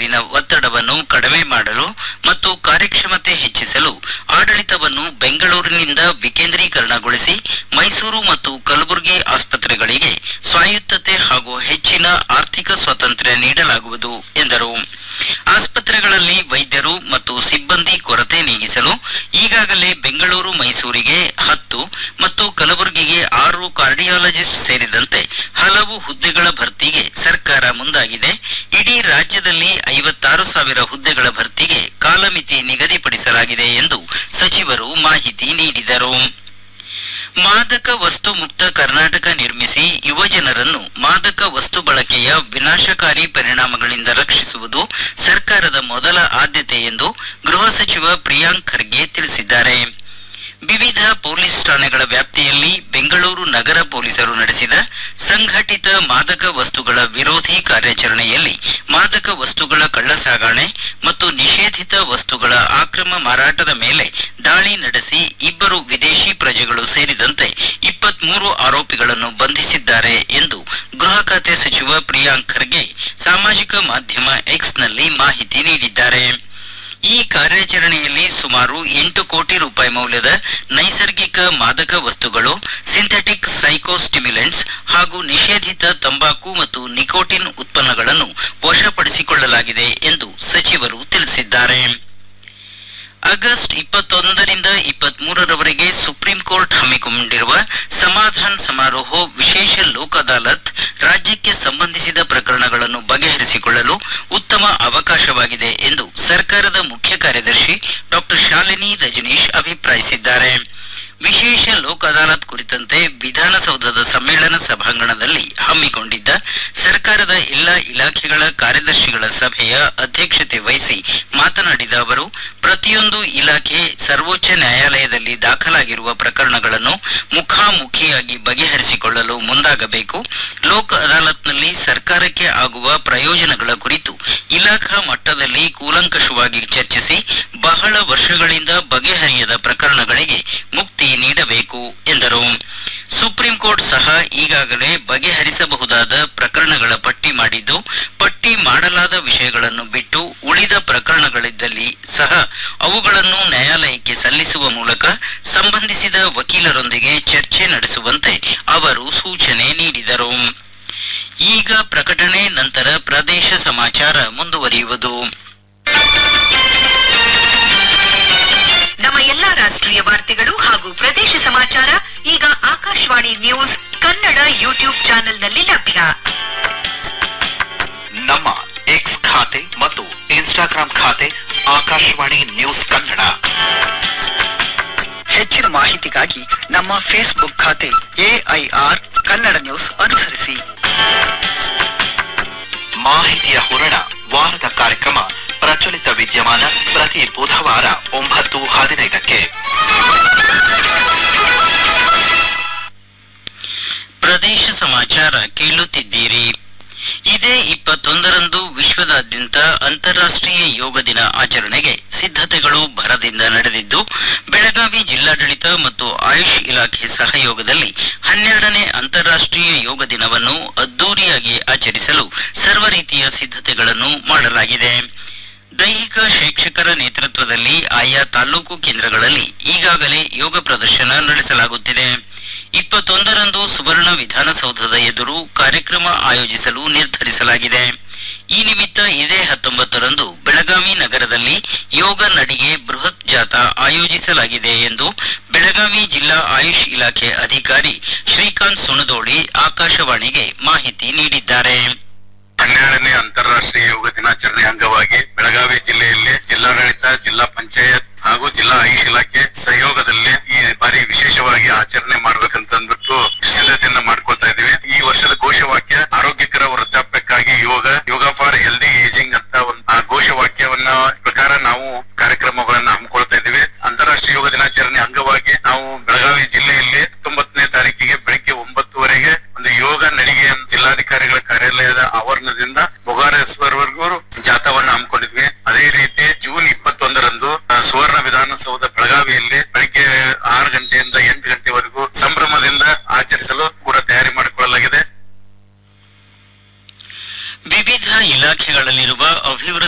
ಮೇಲಿನ ಒತ್ತಡವನ್ನು ಕಡಿಮೆ ಮಾಡಲು ಮತ್ತು ಕಾರ್ಯಕ್ಷಮತೆ ಹೆಚ್ಚಿಸಲು ಆಡಳಿತವನ್ನು ಬೆಂಗಳೂರಿನಿಂದ ವಿಕೇಂದ್ರೀಕರಣಗೊಳಿಸಿ ಮೈಸೂರು ಮತ್ತು ಕಲಬುರಗಿ ಆಸ್ಪತ್ರೆಗಳಿಗೆ ಸ್ವಾಯತ್ತತೆ ಹಾಗೂ ಹೆಚ್ಚಿನ ಆರ್ಥಿಕ ಸ್ವಾತಂತ್ರ್ಯ ನೀಡಲಾಗುವುದು ಎಂದರು. ಆಸ್ಪತ್ರೆಗಳಲ್ಲಿ ವೈದ್ಯರು ಮತ್ತು ಸಿಬ್ಬಂದಿ ಕೊರತೆ ನೀಗಿಸಲು ಈಗಾಗಲೇ ಬೆಂಗಳೂರು ಮೈಸೂರಿಗೆ 10 ಮತ್ತು ಕಲಬುರಗಿಗೆ 6 ಕಾರ್ಡಿಯಾಲಜಿಸ್ಟ್ ಸೇರಿದಂತೆ ಹಲವು ಹುದ್ದೆಗಳ ಭರ್ತಿಗೆ ಸರ್ಕಾರ ಮುಂದಾಗಿದೆ. ಇಡೀ ರಾಜ್ಯದಲ್ಲಿ 56,000 ಹುದ್ದೆಗಳ ಭರ್ತಿಗೆ ಕಾಲಮಿತಿ ನಿಗದಿಪಡಿಸಲಾಗಿದೆ ಎಂದು ಸಚಿವರು ಮಾಹಿತಿ ನೀಡಿದರು. ಮಾದಕ ವಸ್ತು ಮುಕ್ತ ಕರ್ನಾಟಕ ನಿರ್ಮಿಸಿ ಯುವಜನರನ್ನು ಮಾದಕ ವಸ್ತು ಬಳಕೆಯ ವಿನಾಶಕಾರಿ ಪರಿಣಾಮಗಳಿಂದ ರಕ್ಷಿಸುವುದು ಸರ್ಕಾರದ ಮೊದಲ ಆದ್ಯತೆ ಎಂದು ಗೃಹ ಸಚಿವ ಪ್ರಿಯಾಂಕ್ ಖರ್ಗೆ ತಿಳಿಸಿದ್ದಾರೆ. ವಿವಿಧ ಪೊಲೀಸ್ ಠಾಣೆಗಳ ವ್ಯಾಪ್ತಿಯಲ್ಲಿ ಬೆಂಗಳೂರು ನಗರ ಪೊಲೀಸರು ನಡೆಸಿದ ಸಂಘಟಿತ ಮಾದಕ ವಸ್ತುಗಳ ವಿರೋಧಿ ಕಾರ್ಯಾಚರಣೆಯಲ್ಲಿ ಮಾದಕ ವಸ್ತುಗಳ ಕಳ್ಳಸಾಗಣೆ ಮತ್ತು ನಿಷೇಧಿತ ವಸ್ತುಗಳ ಅಕ್ರಮ ಮಾರಾಟದ ಮೇಲೆ ದಾಳಿ ನಡೆಸಿ 2 ವಿದೇಶಿ ಪ್ರಜೆಗಳು ಸೇರಿದಂತೆ 23 ಆರೋಪಿಗಳನ್ನು ಬಂಧಿಸಿದ್ದಾರೆ ಎಂದು ಗೃಹ ಖಾತೆ ಸಚಿವ ಪ್ರಿಯಾಂಕ್ ಖರ್ಗೆ ಸಾಮಾಜಿಕ ಮಾಧ್ಯಮ ಎಕ್ಸ್ನಲ್ಲಿ ಮಾಹಿತಿ ನೀಡಿದ್ದಾರೆ. ಈ ಕಾರ್ಯಾಚರಣೆಯಲ್ಲಿ ಸುಮಾರು 8 ಕೋಟಿ ರೂಪಾಯಿ ಮೌಲ್ಯದ ನೈಸರ್ಗಿಕ ಮಾದಕ ವಸ್ತುಗಳು, ಸಿಂಥೆಟಿಕ್ ಸೈಕೋಸ್ಟಿಮ್ಯುಲೆಂಟ್ಸ್ ಹಾಗೂ ನಿಷೇಧಿತ ತಂಬಾಕು ಮತ್ತು ನಿಕೋಟಿನ್ ಉತ್ಪನ್ನಗಳನ್ನು ವಶಪಡಿಸಿಕೊಳ್ಳಲಾಗಿದೆ ಎಂದು ಸಚಿವರು ತಿಳಿಸಿದ್ದಾರೆ. ಆಗಸ್ಟ್ 21ರಿಂದ 23ರವರೆಗೆ ಸುಪ್ರೀಂ ಕೋರ್ಟ್ ಹಮ್ಮಿಕೊಂಡಿರುವ ಸಮಾಧಾನ್ ಸಮಾರೋಹ ವಿಶೇಷ ಲೋಕ್ ಅದಾಲತ್ ರಾಜ್ಯಕ್ಕೆ ಸಂಬಂಧಿಸಿದ ಪ್ರಕರಣಗಳನ್ನು ಬಗೆಹರಿಸಿಕೊಳ್ಳಲು ಉತ್ತಮ ಅವಕಾಶವಾಗಿದೆ ಎಂದು ಸರ್ಕಾರದ ಮುಖ್ಯ ಕಾರ್ಯದರ್ಶಿ ಡಾ. ಶಾಲಿನಿ ರಜನೀಶ್ ಅಭಿಪ್ರಾಯಿಸಿದ್ದಾರೆ. ವಿಶೇಷ ಲೋಕ್ ಅದಾಲತ್ ಕುರಿತಂತೆ ವಿಧಾನಸೌಧದ ಸಮ್ಮೇಳನ ಸಭಾಂಗಣದಲ್ಲಿ ಹಮ್ಮಿಕೊಂಡಿದ್ದ ಸರ್ಕಾರದ ಎಲ್ಲಾ ಇಲಾಖೆಗಳ ಕಾರ್ಯದರ್ಶಿಗಳ ಸಭೆಯ ಅಧ್ಯಕ್ಷತೆ ವಹಿಸಿ ಮಾತನಾಡಿದ ಅವರು, ಪ್ರತಿಯೊಂದು ಇಲಾಖೆ ಸರ್ವೋಚ್ಚ ನ್ಯಾಯಾಲಯದಲ್ಲಿ ದಾಖಲಾಗಿರುವ ಪ್ರಕರಣಗಳನ್ನು ಮುಖಾಮುಖಿಯಾಗಿ ಬಗೆಹರಿಸಿಕೊಳ್ಳಲು ಮುಂದಾಗಬೇಕು. ಲೋಕ್ ಅದಾಲತ್ನಲ್ಲಿ ಸರ್ಕಾರಕ್ಕೆ ಆಗುವ ಪ್ರಯೋಜನಗಳ ಕುರಿತು ಇಲಾಖಾ ಮಟ್ಟದಲ್ಲಿ ಕೂಲಂಕಷವಾಗಿ ಚರ್ಚಿಸಿ ಬಹಳ ವರ್ಷಗಳಿಂದ ಬಗೆಹರಿಯದ ಪ್ರಕರಣಗಳಿಗೆ ಮುಕ್ತಿ ನೀಡಬೇಕು ಎಂದರು. ಸುಪ್ರೀಂ ಕೋರ್ಟ್ ಸಹ ಈಗಾಗಲೇ ಬಗೆಹರಿಸಬಹುದಾದ ಪ್ರಕರಣಗಳ ಪಟ್ಟಿ ಮಾಡಿದ್ದು, ಪಟ್ಟಿ ಮಾಡಲಾದ ವಿಷಯಗಳನ್ನು ಬಿಟ್ಟು ಉಳಿದ ಪ್ರಕರಣಗಳಿದ್ದಲ್ಲಿ ಸಹ ಅವುಗಳನ್ನು ನ್ಯಾಯಾಲಯಕ್ಕೆ ಸಲ್ಲಿಸುವ ಮೂಲಕ ಸಂಬಂಧಿಸಿದ ವಕೀಲರೊಂದಿಗೆ ಚರ್ಚೆ ನಡೆಸುವಂತೆ ಅವರು ಸೂಚನೆ ನೀಡಿದರು. ಈಗ ಪ್ರಕಟಣೆ, ನಂತರ ಪ್ರದೇಶ ಸಮಾಚಾರ ಮುಂದುವರಿಯುವುದು. ನಮ್ಮ ಎಲ್ಲಾ ರಾಷ್ಟ್ರೀಯ ವಾರ್ತೆಗಳು ಹಾಗೂ ಪ್ರದೇಶ ಸಮಾಚಾರ ಈಗ ಆಕಾಶವಾಣಿ ನ್ಯೂಸ್ ಕನ್ನಡ ಯೂಟ್ಯೂಬ್ ಚಾನೆಲ್ನಲ್ಲಿ ಲಭ್ಯ. ನಮ್ಮ ಎಕ್ಸ್ ಖಾತೆ ಮತ್ತು ಇನ್ಸ್ಟಾಗ್ರಾಂ ಖಾತೆ ಆಕಾಶವಾಣಿ ನ್ಯೂಸ್ ಕನ್ನಡ. ಹೆಚ್ಚಿನ ಮಾಹಿತಿಗಾಗಿ ನಮ್ಮ ಫೇಸ್ಬುಕ್ ಖಾತೆ AIR ಕನ್ನಡ ನ್ಯೂಸ್ ಅನುಸರಿಸಿ. ಮಾಹಿತಿಯ ಹೊರಣ ವಾರದ ಕಾರ್ಯಕ್ರಮ ಪ್ರಚಲಿತ ವಿದ್ಯಮಾನ ಪ್ರತಿ ಬುಧವಾರ 9:15ಕ್ಕೆ. ಪ್ರದೇಶ ಸಮಾಚಾರ ಕೇಳುತ್ತಿದ್ದೀರಿ. ಇದೇ 21ರಂದು ವಿಶ್ವದಾದ್ಯಂತ ಅಂತಾರಾಷ್ಟ್ರೀಯ ಯೋಗ ದಿನ ಆಚರಣೆಗೆ ಸಿದ್ಧತೆಗಳು ಭರದಿಂದ ನಡೆದಿದ್ದು, ಬೆಳಗಾವಿ ಜಿಲ್ಲಾಡಳಿತ ಮತ್ತು ಆಯುಷ್ ಇಲಾಖೆ ಸಹಯೋಗದಲ್ಲಿ 12ನೇ ಅಂತಾರಾಷ್ಟ್ರೀಯ ಯೋಗ ದಿನವನ್ನು ಅದ್ದೂರಿಯಾಗಿ ಆಚರಿಸಲು ಸರ್ವ ರೀತಿಯ ಸಿದ್ಧತೆಗಳನ್ನು ಮಾಡಲಾಗಿದೆ. ದೈಹಿಕ ಶಿಕ್ಷಕರ ನೇತೃತ್ವದಲ್ಲಿ ಆಯಾ ತಾಲೂಕು ಕೇಂದ್ರಗಳಲ್ಲಿ ಈಗಾಗಲೇ ಯೋಗ ಪ್ರದರ್ಶನ ನಡೆಸಲಾಗುತ್ತಿದೆ. 21ರಂದು ಸುವರ್ಣ ವಿಧಾನಸೌಧದ ಎದುರು ಕಾರ್ಯಕ್ರಮ ಆಯೋಜಿಸಲು ನಿರ್ಧರಿಸಲಾಗಿದೆ. ಈ ನಿಮಿತ್ತ ಇದೇ 19ರಂದು ಬೆಳಗಾವಿ ನಗರದಲ್ಲಿ ಯೋಗ ನಡಿಗೆ ಬೃಹತ್ ಜಾಥಾ ಆಯೋಜಿಸಲಾಗಿದೆ ಎಂದು ಬೆಳಗಾವಿ ಜಿಲ್ಲಾ ಆಯುಷ್ ಇಲಾಖೆ ಅಧಿಕಾರಿ ಶ್ರೀಕಾಂತ್ ಸುಣದೋಳಿ ಆಕಾಶವಾಣಿಗೆ ಮಾಹಿತಿ ನೀಡಿದ್ದಾರೆ. 12ನೇ ಅಂತಾರಾಷ್ಟ್ರೀಯ ಯೋಗ ದಿನಾಚರಣೆ ಅಂಗವಾಗಿ ಬೆಳಗಾವಿ ಜಿಲ್ಲೆಯಲ್ಲಿ ಜಿಲ್ಲಾಡಳಿತ, ಜಿಲ್ಲಾ ಪಂಚಾಯತ್ ಹಾಗೂ ಜಿಲ್ಲಾ ಆಯುಷ್ ಇಲಾಖೆ ಸಹಯೋಗದಲ್ಲಿ ಈ ಬಾರಿ ವಿಶೇಷವಾಗಿ ಆಚರಣೆ ಮಾಡ್ಬೇಕಂತ ಅಂದ್ಬಿಟ್ಟು ಸಿದ್ಧತೆಯನ್ನ ಮಾಡ್ಕೊಳ್ತಾ ಇದೀವಿ. ಈ ವರ್ಷದ ಘೋಷವಾಕ್ಯ ಆರೋಗ್ಯಕರ ವೃದ್ಧಾಪ್ಯಕ್ಕಾಗಿ ಯೋಗ ಫಾರ್ ಹೆಲ್ದಿ ಏಜಿಂಗ್ ಅಂತ ಒಂದು ಘೋಷವಾಕ್ಯವನ್ನ ಪ್ರಕಾರ ನಾವು ಕಾರ್ಯಕ್ರಮಗಳನ್ನ ಹಮ್ಮಿಕೊಳ್ತಾ ಇದೀವಿ. ಅಂತಾರಾಷ್ಟ್ರೀಯ ಯೋಗ ದಿನಾಚರಣೆ ಅಂಗವಾಗಿ ನಾವು ಬೆಳಗಾವಿ ಜಿಲ್ಲೆಯಲ್ಲಿ 19ನೇ ತಾರೀಕಿಗೆ ಬೆಳಿಗ್ಗೆ 9:00ವರೆಗೆ ಒಂದು ಯೋಗ ನಡಿಗೆ ಜಿಲ್ಲಾಧಿಕಾರಿಗಳ ಕಾರ್ಯಾಲಯದ ಆವರಣದಿಂದ ಬೊಗಾರೇಶ್ವರವರೆಗೂ ಜಾಥಾವನ್ನ ಹಮ್ಮಿಕೊಂಡಿದ್ವಿ. ಅದೇ ರೀತಿ ಜೂನ್ 21ರಂದು ಸುವರ್ಣ ವಿಧಾನಸೌಧ ಬೆಳಗಾವಿಯಲ್ಲಿ ಬೆಳಿಗ್ಗೆ 6 ಗಂಟೆಯಿಂದ 8 ಗಂಟೆವರೆಗೂ ಸಂಭ್ರಮದಿಂದ ಆಚರಿಸಲು ಕೂಡ ತಯಾರಿ ಮಾಡಿಕೊಳ್ಳಲಾಗಿದೆ. ವಿವಿಧ ಇಲಾಖೆಗಳಲ್ಲಿರುವ ಅಭಿವೃದ್ಧಿ